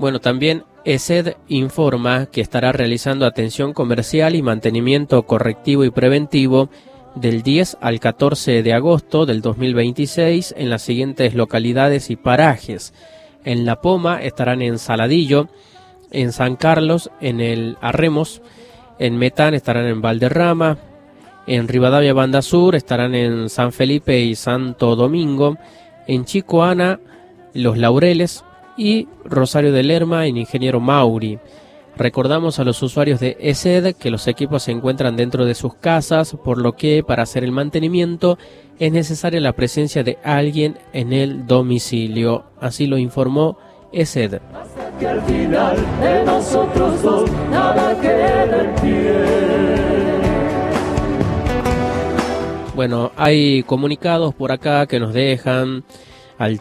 Bueno, también ESED informa que estará realizando atención comercial y mantenimiento correctivo y preventivo del 10 al 14 de agosto del 2026 en las siguientes localidades y parajes. En La Poma estarán en Saladillo, en San Carlos, en el Arremos, en Metán estarán en Valderrama, en Rivadavia Banda Sur estarán en San Felipe y Santo Domingo, en Chicoana, Los Laureles y Rosario de Lerma en Ingeniero Mauri. Recordamos a los usuarios de ESED que los equipos se encuentran dentro de sus casas, por lo que para hacer el mantenimiento es necesaria la presencia de alguien en el domicilio. Así lo informó ESED. Hasta que al final de nosotros dos nada queda en pie. Bueno, hay comunicados por acá que nos dejan al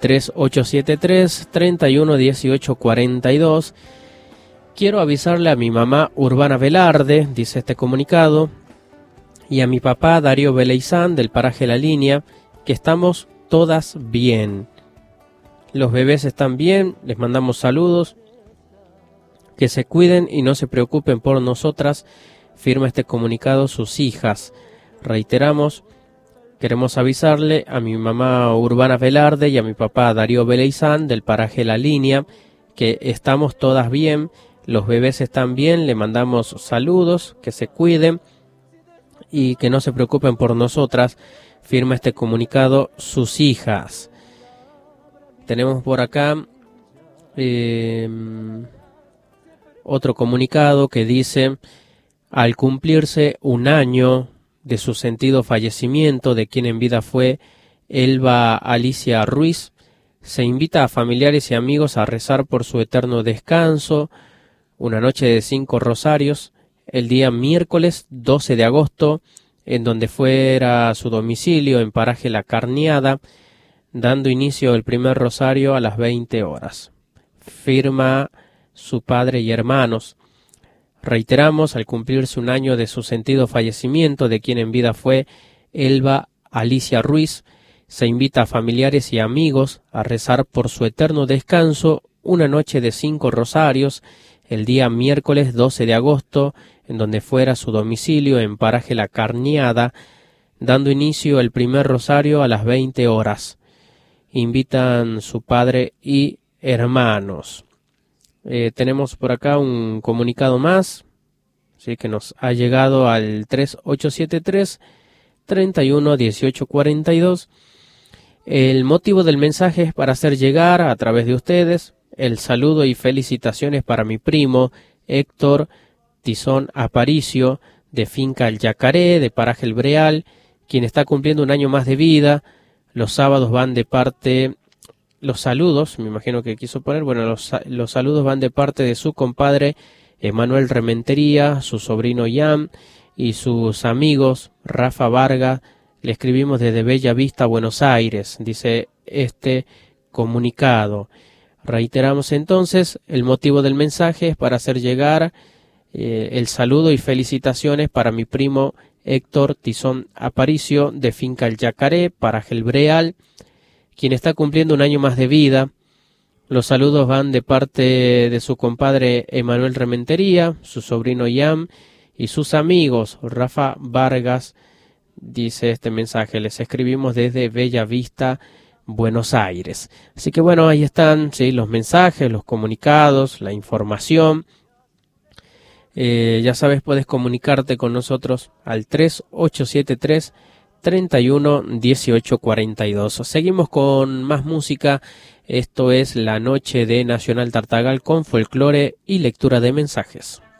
3873-311842. Quiero avisarle a mi mamá Urbana Velarde, dice este comunicado, y a mi papá Darío Beleizán del paraje La Línea, que estamos todas bien. Los bebés están bien, les mandamos saludos, que se cuiden y no se preocupen por nosotras, firma este comunicado sus hijas. Reiteramos, queremos avisarle a mi mamá Urbana Velarde y a mi papá Darío Beleizán del paraje La Línea, que estamos todas bien. Los bebés están bien, le mandamos saludos, que se cuiden y que no se preocupen por nosotras, firma este comunicado sus hijas. Tenemos por acá otro comunicado que dice: al cumplirse un año de su sentido fallecimiento de quien en vida fue Elba Alicia Ruiz, se invita a familiares y amigos a rezar por su eterno descanso. Una noche de 5 rosarios, el día miércoles 12 de agosto, en donde fuera su domicilio en paraje La Carniada, dando inicio el primer rosario a las 20 horas. Firma su padre y hermanos. Reiteramos, al cumplirse un año de su sentido fallecimiento de quien en vida fue Elba Alicia Ruiz, se invita a familiares y amigos a rezar por su eterno descanso una noche de 5 rosarios, el día miércoles 12 de agosto, en donde fuera su domicilio en paraje La Carniada, dando inicio el primer rosario a las 20 horas. Invitan su padre y hermanos. Tenemos por acá un comunicado más, ¿sí?, que nos ha llegado al 3873-311842. El motivo del mensaje es para hacer llegar a través de ustedes el saludo y felicitaciones para mi primo Héctor Tizón Aparicio, de Finca El Yacaré, de paraje El Breal, quien está cumpliendo un año más de vida. Los sábados van de parte, los saludos, me imagino que quiso poner, bueno, los saludos van de parte de su compadre Emanuel Rementería, su sobrino Ian y sus amigos Rafa Vargas. Le escribimos desde Bella Vista, Buenos Aires, dice este comunicado. Reiteramos entonces, el motivo del mensaje es para hacer llegar el saludo y felicitaciones para mi primo Héctor Tizón Aparicio, de Finca El Yacaré, paraje El Breal, quien está cumpliendo un año más de vida. Los saludos van de parte de su compadre Emanuel Rementería, su sobrino Ian y sus amigos Rafa Vargas, dice este mensaje. Les escribimos desde Bella Vista, Buenos Aires. Así que bueno, ahí están, ¿sí?, los mensajes, los comunicados, la información. Ya sabes, puedes comunicarte con nosotros al 3873-311842. Seguimos con más música. Esto es La Noche de Nacional Tartagal con folclore y lectura de mensajes.